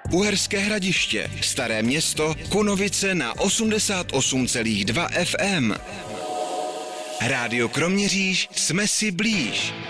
Uherské Hradiště, Staré Město, Kunovice na 88,2 FM. Rádio Kroměříž, jsme si blíž.